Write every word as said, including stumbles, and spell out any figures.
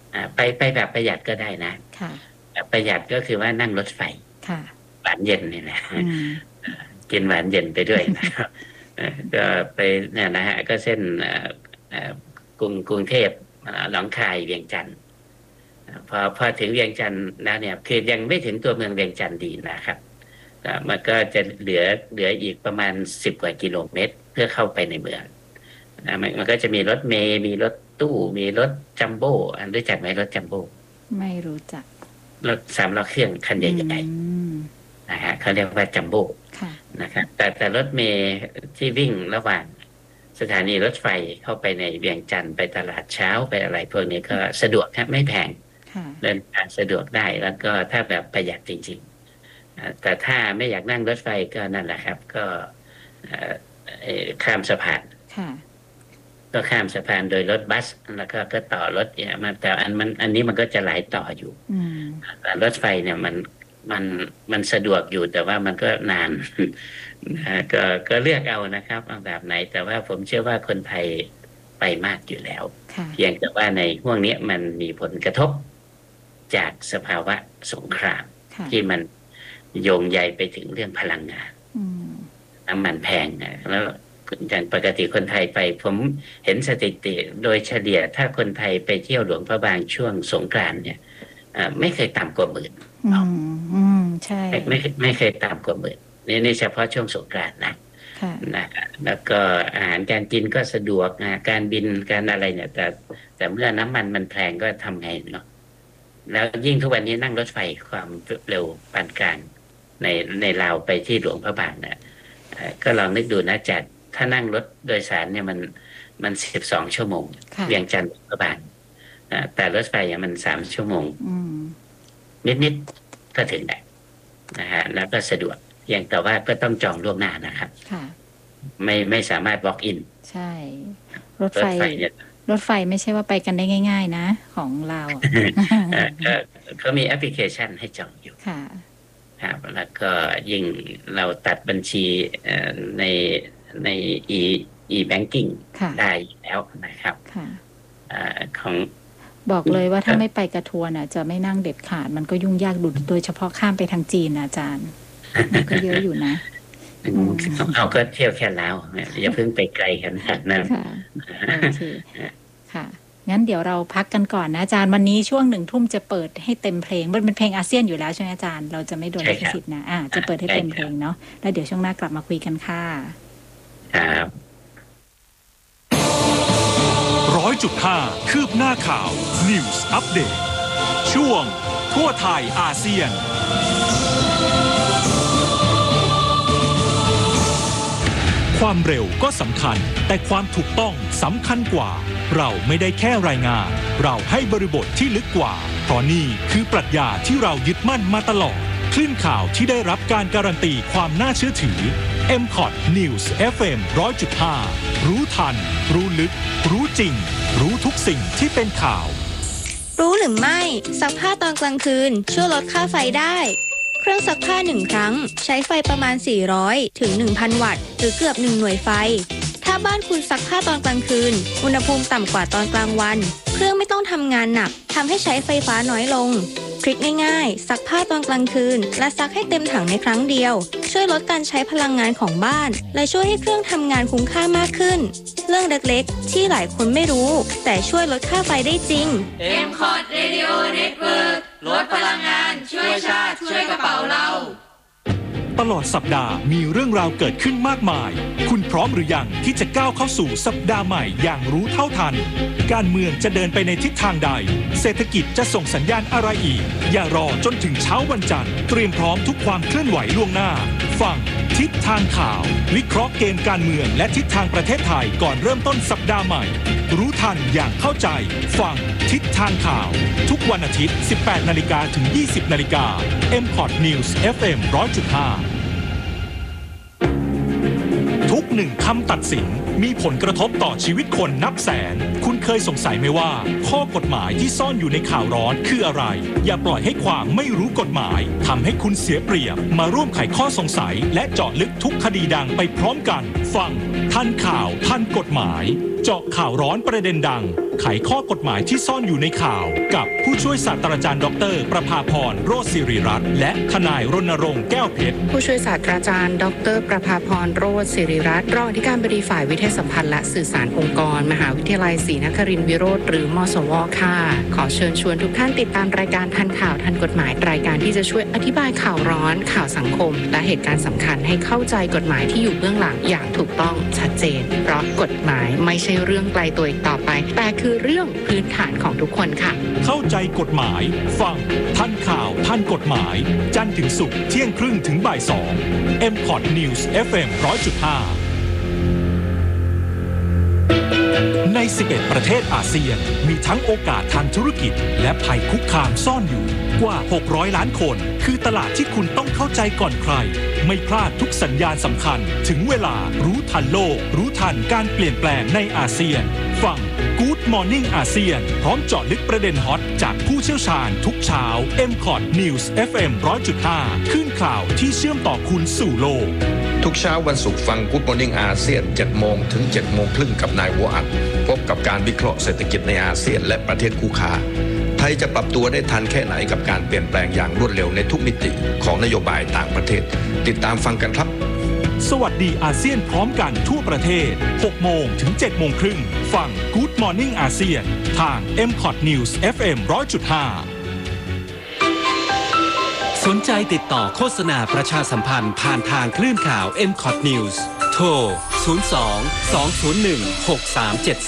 ไปไปแบบประหยัดก็ได้นะแบบประหยัดก็คือว่านั่งรถไฟหวานเย็นนี่แหละกินหวานเย็นไปด้วยนะครับก็ไปเนี่ยนะฮะก็เส้นกรุงกรุงเทพหนองคายเวียงจันทร์พอพอถึงเวียงจันทร์แล้วเนี่ยคือยังไม่ถึงตัวเมืองเวียงจันทร์ดีนะครับมันก็จะเหลือเหลืออีกประมาณสิบกว่ากิโลเมตรเพื่อเข้าไปในเมืองนะมันก็จะมีรถเมล์มีรถตู้มีรถจัมโบ้อันรู้จักไหมรถจัมโบ้ไม่รู้จักรถสามล้อเครื่องคันใหญ่ๆนะฮะเขาเรียกว่าจัมโบ้นะครับแต่แต่รถเมล์ที่วิ่งระหว่างสถานีรถไฟเข้าไปในเวียงจันทร์ไปตลาดเช้าไปอะไรพวกนี้ก็สะดวกครับไม่แพงเดินทางสะดวกได้แล้วก็ถ้าแบบประหยัดจริงๆแต่ถ้าไม่อยากนั่งรถไฟก็นั่นแหละครับก็ข้ามสะพานก็ข้ามสะพานโดยรถบัสแล้วก็ก็ต่อรถเนี่ยมันแต่อันมันอันนี้มันก็จะหลายต่ออยู่แต่รถไฟเนี่ยมันมันมันสะดวกอยู่แต่ว่ามันก็นานก็ก็เลือกเอานะครับเอาแบบไหนแต่ว่าผมเชื่อว่าคนไทยไปมากอยู่แล้วเพียงแต่ว่าในห่วงนี้มันมีผลกระทบจากสภาวะสงครามที่มันโยงใยไปถึงเรื่องพลังงานน้ำมันแพงนะแล้วอย่างปกติคนไทยไปผมเห็นสถิติโดยเฉลี่ยถ้าคนไทยไปเที่ยวหลวงพระบางช่วงสงกรานต์เนี่ยไม่เคยต่ำกว่าหมื่นอืมใช่ไม่ไม่เคยต่ำกว่าหมื่นนี่นี่เฉพาะช่วงสงกรานต์นะนะแล้วก็อาหารการกินก็สะดวกนะการบินการอะไรเนี่ยแต่แต่เมื่อน้ำมันมันแพงก็ทำไงเนาะแล้วยิ่งทุกวันนี้นั่งรถไฟความเร็วปานกลางในในลาวไปที่หลวงพระบางเนี่ยก็ลองนึกดูนะจากถ้านั่งรถโดยสารเนี่ยมันมันสิบสองชั่วโมงเวียงจันทร์พระบางแต่รถไฟเนี่ยมันสามชั่วโมงนิดๆก็ถึงได้นะฮะแล้วก็สะดวกอย่างแต่ว่าก็ต้องจองล่วงหน้านะครับไม่ไม่สามารถ walk in ใช่รถไฟรถไฟไม่ใช่ว่าไปกันได้ง่ายๆนะของเราเขามีแอปพลิเคชันให้จองอยู่ครับแล้วก็ยิ่งเราตัดบัญชีในใน e e banking ได้แล้วนะครับของบอกเลยว่าถ้าไม่ไปกระทัวร์น่ะจะไม่นั่งเด็ดขาดมันก็ยุ่งยากดุดโดยเฉพาะข้ามไปทางจีนนะอาจารย์มันก็เยอะอยู่นะเอาก็เที่ยวแค่แล้วอย่าเพิ่งไปไกลขนาดนั้นค่ะโอเคค่ะงั้นเดี๋ยวเราพักกันก่อนนะอาจารย์วันนี้ช่วงหนึ่งทุ่มจะเปิดให้เต็มเพลงมันเป็นเพลงอาเซียนอยู่แล้วใช่ไหมอาจารย์เราจะไม่โดนลิขสิทธิ์นะอ่าจะเปิดให้เต็มเพลงเนาะแล้วเดี๋ยวช่วงหน้ากลับมาคุยกันค่ะครับร้อยจุดห้าคืบหน้าข่าว News Update ช่วงทั่วไทยอาเซียนความเร็วก็สำคัญแต่ความถูกต้องสำคัญกว่าเราไม่ได้แค่รายงานเราให้บริบทที่ลึกกว่าเพราะนี่คือปรัชญาที่เรายึดมั่นมาตลอดคลื่นข่าวที่ได้รับการการันตีความน่าเชื่อถือ เอ็ม คอท News เอฟ เอ็ม หนึ่งร้อยจุดห้า รู้ทันรู้ลึกรู้จริงรู้ทุกสิ่งที่เป็นข่าวรู้หรือไม่ซักผ้าตอนกลางคืนช่วยลดค่าไฟได้เครื่องซักผ้าหนึ่งครั้งใช้ไฟประมาณสี่ร้อยถึง หนึ่งพัน วัตต์หรือเกือบหนึ่งหน่วยไฟถ้าบ้านคุณซักผ้าตอนกลางคืนอุณหภูมิต่ำกว่าตอนกลางวันเครื่องไม่ต้องทำงานหนักทำให้ใช้ไฟฟ้าน้อยลงทริคง่ายๆซักผ้าตอนกลางคืนและซักให้เต็มถังในครั้งเดียวช่วยลดการใช้พลังงานของบ้านและช่วยให้เครื่องทำงานคุ้มค่ามากขึ้นเรื่องเล็กๆที่หลายคนไม่รู้แต่ช่วยลดค่าไฟได้จริงเอ็ม คอท Radio Network ลดพลังงานช่วยชาติช่วยกระเป๋าเราตลอดสัปดาห์มีเรื่องราวเกิดขึ้นมากมายคุณพร้อมหรือยังที่จะก้าวเข้าสู่สัปดาห์ใหม่อย่างรู้เท่าทันการเมืองจะเดินไปในทิศทางใดเศรษฐกิจจะส่งสัญญาณอะไรอีกอย่ารอจนถึงเช้าวันจันทร์เตรียมพร้อมทุกความเคลื่อนไหวล่วงหน้าฟังทิศทางข่าววิเคราะห์เกมการเมืองและทิศทางประเทศไทยก่อนเริ่มต้นสัปดาห์ใหม่รู้ทันอย่างเข้าใจฟังทิศทางข่าวทุกวันอาทิตย์ สิบแปดนาฬิกา ถึง ยี่สิบนาฬิกา เอ็ม คอท News เอฟ เอ็ม หนึ่งร้อยจุดห้าทุกหนึ่งคำตัดสินมีผลกระทบต่อชีวิตคนนับแสนคุณเคยสงสัยไหมว่าข้อกฎหมายที่ซ่อนอยู่ในข่าวร้อนคืออะไรอย่าปล่อยให้ความไม่รู้กฎหมายทำให้คุณเสียเปรียบมาร่วมไขข้อสงสัยและเจาะลึกทุกคดีดังไปพร้อมกันฟังทันข่าวทันกฎหมายเจาะข่าวร้อนประเด็นดังไขข้อกฎหมายที่ซ่อนอยู่ในข่าวกับผู้ช่วยศาสตราจารย์ดรประภาพรโรจน์ศิริรัตน์และทนายรณรงค์แก้วเพชรผู้ช่วยศาสตราจารย์ดรประภาพรโรจน์ศิริรัตน์รองอธิการบดีฝ่ายวิทยาสัมพันธ์และสื่อสารองค์กรมหาวิทยาลัยศรีนครินทรวิโรธหรือมสวค่ะขอเชิญชวนทุกท่านติดตามรายการทันข่าวทันกฎหมายรายการที่จะช่วยอธิบายข่าวร้อนข่าวสังคมและเหตุการณ์สำคัญให้เข้าใจกฎหมายที่อยู่เบื้องหลังอย่างถูกต้องชัดเจนเพราะกฎหมายไม่ใช่เรื่องไกลตัวอีกต่อไปแต่คือเรื่องพื้นฐานของทุกคนค่ะเข้าใจกฎหมายฟังทันข่าวทันกฎหมายจันทร์ถึงศุกร์เที่ยงครึ่งถึงบ่ายสอง เอ็ม คอท News เอฟ เอ็ม หนึ่งร้อยจุดห้า ใน สิบเอ็ด ประเทศอาเซียนมีทั้งโอกาสทางธุรกิจและภัยคุกคามซ่อนอยู่กว่าหกร้อยล้านคนคือตลาดที่คุณต้องเข้าใจก่อนใครไม่พลาดทุกสัญญาณสำคัญถึงเวลารู้ทันโลกรู้ทันการเปลี่ยนแปลงในอาเซียนฟัง Good Morning อาเซียนพร้อมเจาะลึกประเด็นฮอตจากผู้เชี่ยวชาญทุกเช้า เอ็ม คอท News เอฟ เอ็ม หนึ่งร้อยจุดห้า ขึ้นข่าวที่เชื่อมต่อคุณสู่โลกทุกเช้าวันศุกร์ฟัง Good Morning อาเซียน เจ็ดโมงถึงเจ็ดโมงครึ่งกับนายบัวอัดพบกับการวิเคราะห์เศรษฐกิจในอาเซียนและประเทศคู่ค้าไทยจะปรับตัวได้ทันแค่ไหนกับการเปลี่ยนแปลงอย่างรวดเร็วในทุกมิติของนโยบายต่างประเทศติดตามฟังกันครับสวัสดีอาเซียนพร้อมกันทั่วประเทศ หกโมงถึงเจ็ดโมงครึ่งฟัง Good Morning อาเซียนทาง เอ็ม คอท News เอฟ เอ็ม หนึ่งร้อยจุดห้าสนใจติดต่อโฆษณาประชาสัมพันธ์ผ่านทางคลื่นข่าว เอ็ม คอท News โทร ศูนย์ สอง สอง ศูนย์ หนึ่ง หก สาม เจ็ด